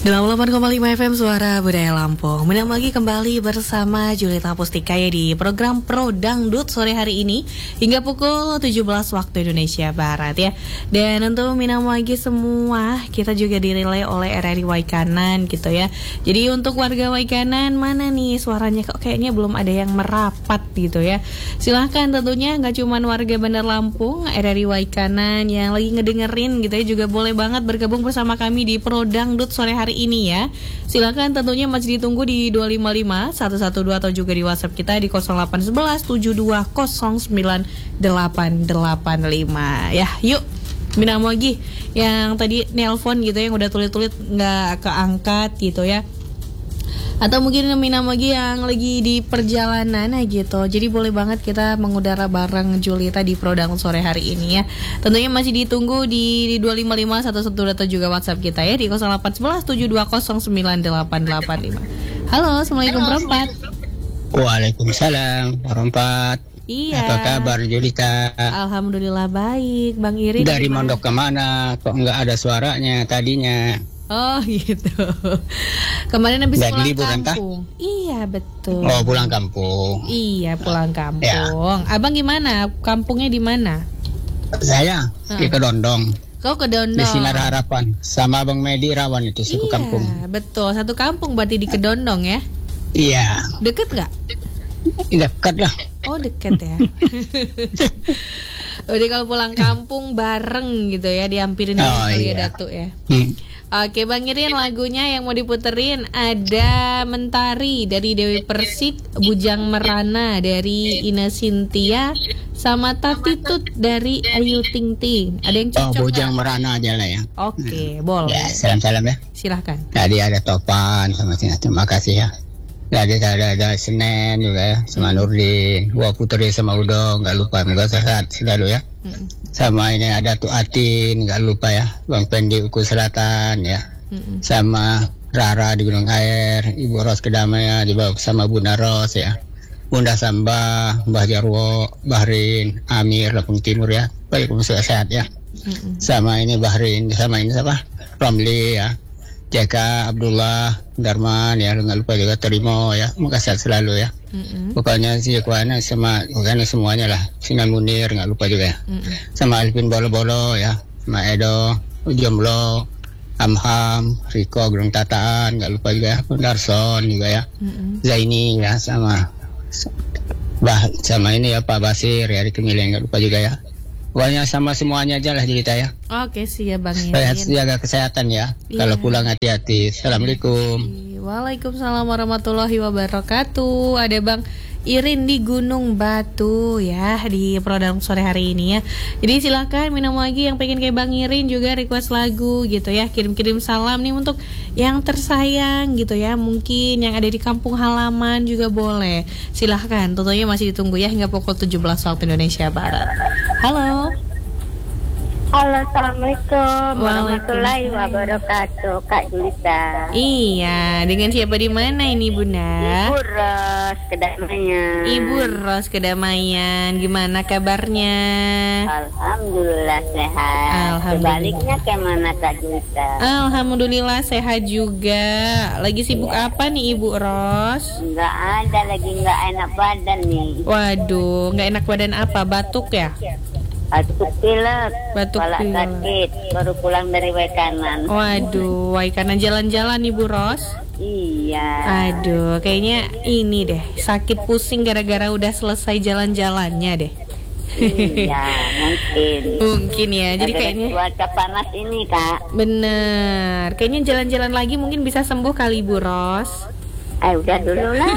88,5 FM Suara Budaya Lampung. Menang lagi kembali bersama Julita Pustika ya di program Pro Dangdut sore hari ini hingga pukul 17 waktu Indonesia Barat ya. Dan untuk minam lagi semua, kita juga dirilai oleh RRI Waikanan gitu ya. Jadi untuk warga Waikanan, mana nih suaranya kok kayaknya belum ada yang merapat gitu ya. Silahkan tentunya nggak cuma warga Bandar Lampung, RRI Waikanan yang lagi ngedengerin gitu ya, juga boleh banget bergabung bersama kami di Pro Dangdut sore hari ini ya. Silakan tentunya masih ditunggu di 255 112 atau juga di WhatsApp kita di 0811 7209 885 ya. Yuk minam lagi yang tadi nelpon gitu yang udah tulit-tulit nggak keangkat gitu ya. Atau mungkin minam lagi yang lagi di perjalanan gitu. Jadi boleh banget kita mengudara bareng Julita di Pro Dangdut sore hari ini ya. Tentunya masih ditunggu di 255 112 atau juga WhatsApp kita ya di 0811 7209 885. Halo, Assalamualaikum Perempat. Waalaikumsalam Perempat. Iya. Apa kabar Julita? Alhamdulillah baik. Bang Irin dari mondok kemana? Kok nggak ada suaranya tadinya? Oh gitu. Kemarin habis pulang liburan kampung. Iya betul. Oh pulang kampung. Iya pulang kampung. Ya. Abang gimana? Kampungnya di mana? Saya di Kedondong. Kau Kedondong. Di Sinar Harapan. Sama Bang Medi Rawan itu satu kampung. Iya betul, satu kampung berarti di Kedondong ya. Iya. Deket nggak? Dekat lah. Oh deket ya. Jadi kalau pulang kampung bareng gitu ya, diampirin kali ya Datuk ya. Oke Bang Irin, lagunya yang mau diputerin ada Mentari dari Dewi Persik, Bujang Merana dari Ina Sintia, sama Tatitut dari Ayu Ting Ting. Ada yang cocok? Oh Bujang Merana aja lah ya. Oke, boleh. Ya, salam-salam ya. Silahkan. Tadi ada Topan sama Sina, terima kasih ya. Tadi ada Senen juga ya, sama Nurdin. Gua putri sama Udo, nggak lupa, moga sehat selalu ya. Sama ini ada tuh Atin, nggak lupa ya, Bang Pendi Uku Selatan ya. Sama Rara di Gunung Air, Ibu Ros Kedamaian dibawa sama Bunda Ros ya. Bunda Samba, Mbah Jarwo, Bahrin, Amir, Lampung Timur ya. Baik, sehat ya. Sama ini Bahrin, sama ini siapa? Romli ya. Jaka, Abdullah, Darman ya, nggak lupa juga Terimo ya, makasih selalu ya. Pokoknya sih kuana sama pokoknya semuanya lah. Sinan Munir nggak lupa juga ya. Sama Alvin Bolo-Bolo ya, sama Edo, Jomblo, Amham, Riko, Gunung Tataan nggak lupa juga ya, Darson juga ya. Zaini ya, sama ini ya Pak Basir ya, di Kemileng nggak lupa juga ya. Pokoknya sama semuanya aja lah Julita ya. Oke siap Bang Irin. Jaga kesehatan ya. Kalau pulang hati-hati. Assalamualaikum. Waalaikumsalam warahmatullahi wabarakatuh. Ada Bang Irin di Gunung Batu ya di Pro Dangdut sore hari ini ya. Jadi silakan minum lagi yang pengen kayak Bang Irin juga request lagu gitu ya. Kirim-kirim salam nih untuk yang tersayang gitu ya. Mungkin yang ada di kampung halaman juga boleh. Silahkan, tentunya masih ditunggu ya hingga pukul 17 waktu Indonesia Barat. Halo. Halo, Assalamualaikum warahmatullahi wabarakatuh, Kak Julita. Iya, dengan siapa di mana ini Bunda? Ibu Ros Kedamaian. Ibu Ros Kedamaian, gimana kabarnya? Alhamdulillah sehat. Sebaliknya kemana Kak Julita? Alhamdulillah sehat juga. Lagi sibuk apa nih Ibu Ros? Nggak ada, lagi nggak enak badan nih. Waduh, nggak enak badan apa? Batuk ya? Batuk pilek, kepala pilek. sakit, baru pulang dari Waikanan. Waduh, Waikanan jalan-jalan Ibu Ros? Iya. Aduh, kayaknya ini deh, sakit pusing gara-gara udah selesai jalan-jalannya deh. Iya, mungkin. Mungkin ya, jadi kayaknya cuaca panas ini Kak. Bener, kayaknya jalan-jalan lagi mungkin bisa sembuh kali Ibu Ros. Udah dulu lah.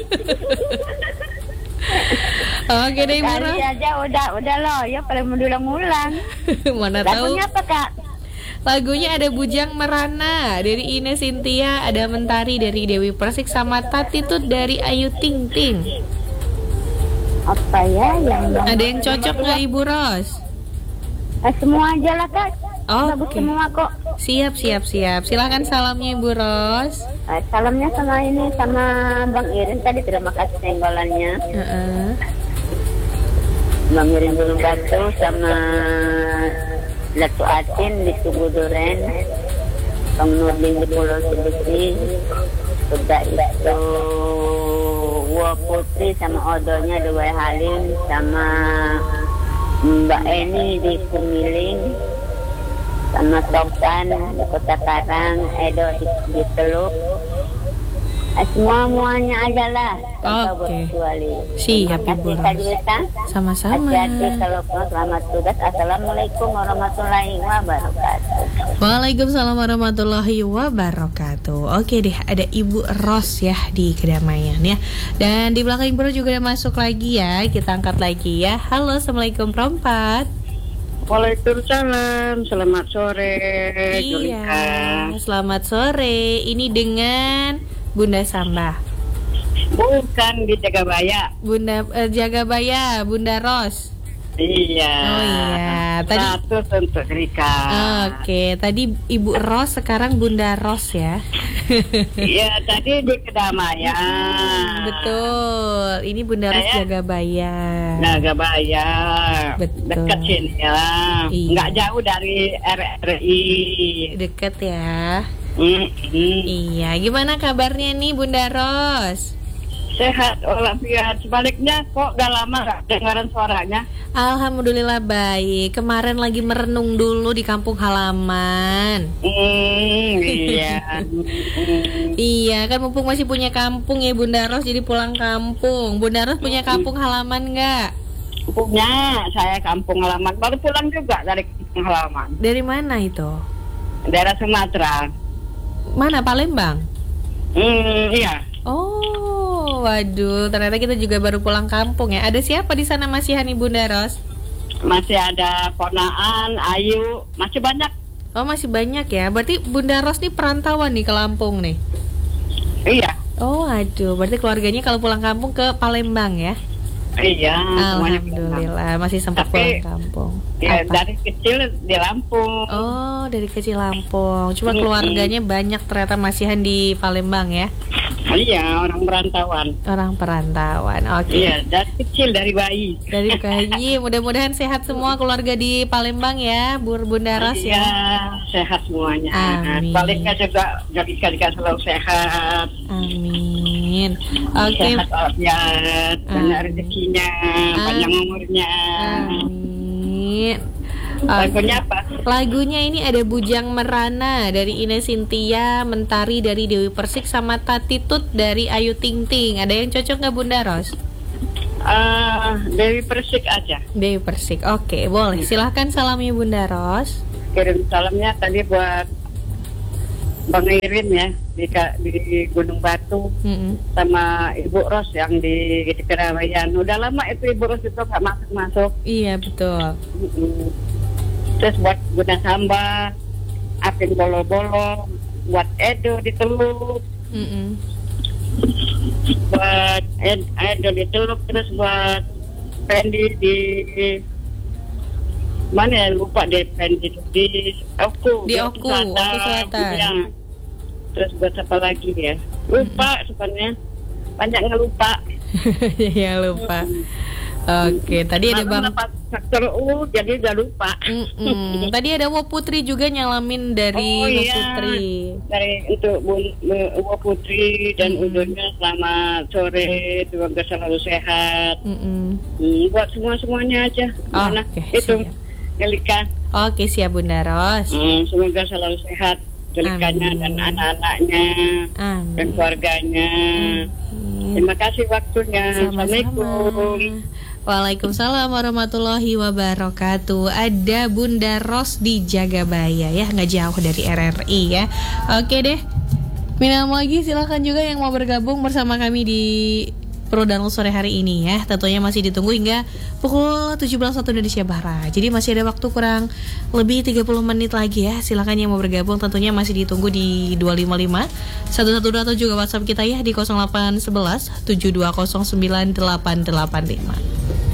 Oke deh Ibu Ros. Kali aja udah loh, ya paling mendulang-ulang. Mana tahu. Lagunya apa Kak? Lagunya ada Bujang Merana dari Ine Sintia, ada Mentari dari Dewi Persik, sama Tatitut dari Ayu Ting Ting. Apa ya yang ada yang cocok nggak Ibu Ros? Semua aja lah Kak. Bagus semua kok. Siap. Silakan salamnya Ibu Ros. Salamnya sama Bang Irin tadi, terima kasih senggolannya. Bang Irin Gunung Batu sama Latu Atin di Tugu Duren. Bang Nurdin di Pulau Sebesi. Sudah itu Wa Putri sama Odonya di Wai Halim, sama Mbak Eni di Kumiling, sama Tokan di Kota Karang, Edo di Teluk. Semuanya adalah. Oke. Siap Ibu Ros. Sama-sama. Hati-hati kalau selamat tugas. Assalamualaikum warahmatullahi wabarakatuh. Waalaikumsalam warahmatullahi wabarakatuh. Oke deh, ada Ibu Ros ya di Kedamaian ya. Dan di belakang Ibu Ros juga ada masuk lagi ya. Kita angkat lagi ya. Halo, Assalamualaikum Perempat. Waalaikumsalam, selamat sore. Iya, Julika. selamat sore. Ini dengan Bunda Sambah. Bukan di Jagabaya. Bunda Jagabaya, Bunda Ros. Iya. Oh iya, tadi. Status untuk Rika. Oke, tadi Ibu Ros, sekarang Bunda Ros ya. Iya, tadi di Kedamaian. Betul, ini Bunda Ros Jagabaya. Jagabaya. Betul. Dekat sini ya. Iya. Nggak jauh dari RRI. Deket ya. Mm-mm. Iya, gimana kabarnya nih Bunda Ros? Sehat walafiat. Sebaliknya kok udah lama gak dengaran suaranya? Alhamdulillah baik. Kemarin lagi merenung dulu di kampung halaman. Iya. Iya, kan mumpung masih punya kampung ya Bunda Ros, jadi pulang kampung. Bunda Ros punya kampung halaman nggak? Punya, saya kampung halaman. Baru pulang juga dari kampung halaman. Dari mana itu? Daerah Sumatera. Mana, Palembang? Iya. Oh, waduh, ternyata kita juga baru pulang kampung ya. Ada siapa di sana masihan Ibu Bunda Ros? Masih ada Ponaan, Ayu, masih banyak. Oh, masih banyak ya. Berarti Bunda Ros nih perantauan nih ke Lampung nih. Iya. Oh, aduh, berarti keluarganya kalau pulang kampung ke Palembang ya? Iya. Alhamdulillah, masih sempat pulang kampung. Ya, Apa? dari kecil di Lampung. Oh, dari kecil Lampung. Cuma keluarganya banyak ternyata masihan di Palembang ya? Iya, orang perantauan. Orang perantauan, oke. Iya, dari kecil, dari bayi. Dari bayi, mudah-mudahan sehat semua keluarga di Palembang ya, Bunda Ros Iya, ya. sehat semuanya. Amin. Baliknya juga jadikan selalu sehat. Amin. Oke. Sehat walafiat, banyak Amin. rezekinya, panjang umurnya. Amin. Lagunya apa? Lagunya ini ada Bujang Merana dari Ine Sintia, Mentari dari Dewi Persik, sama Tati Tut dari Ayu Ting Ting. Ada yang cocok nggak Bunda Ros? Dewi Persik aja. Dewi Persik, oke, boleh. Silahkan salamnya Bunda Ros. Kirim salamnya tadi buat Bang Irin ya di Gunung Batu, sama Ibu Ros yang di Kedamaian. Udah lama itu Ibu Ros itu nggak masuk. Iya betul. Terus buat Bunda Sambah, Apin Bolo-Bolo, buat Edo di Teluk, buat Edo di Teluk, terus buat Pendi di mana ya, lupa deh. Pendi di Oku. Di Oku Selatan. Ya. Terus buat apa lagi ya? Lupa sebenarnya. Banyak ngelupa. Ya lupa. Oke, tadi ada Bang faktor U, jadi udah lupa. Tadi ada Wo Putri juga nyalamin dari Wo Putri. Dari untuk Wo Putri dan Udonya selamat sore, semoga selalu sehat. Buat semuanya aja. Itu Gelika. Oke, siap Bunda Ros. Semoga selalu sehat Gelikanya dan anak-anaknya dan keluarganya. Terima kasih waktunya. Assalamualaikum. Waalaikumsalam warahmatullahi wabarakatuh. Ada Bunda Ros di Jagabaya ya, nggak jauh dari RRI ya. Oke deh, minal lagi silakan juga yang mau bergabung bersama kami di Prodanul sore hari ini ya. Tentunya masih ditunggu hingga pukul 17 waktu Indonesia Barat. Jadi masih ada waktu kurang lebih 30 menit lagi ya. Silakan yang mau bergabung, tentunya masih ditunggu di 255 112 atau juga WhatsApp kita ya di 0811 7209 885.